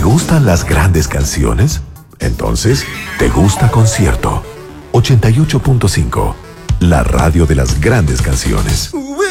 gustan las grandes canciones? Entonces, ¿te gusta Concierto? 88.5, la radio de las grandes canciones.